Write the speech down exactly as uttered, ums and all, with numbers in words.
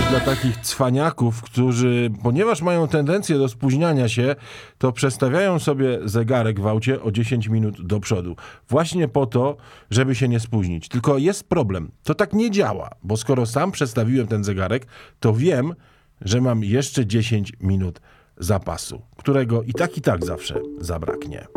dla takich cwaniaków, którzy, ponieważ mają tendencję do spóźniania się, to przestawiają sobie zegarek w aucie o dziesięć minut do przodu. Właśnie po to, żeby się nie spóźnić. Tylko jest problem. To tak nie działa, bo skoro sam przestawiłem ten zegarek, to wiem, że mam jeszcze dziesięć minut zapasu, którego i tak i tak zawsze zabraknie.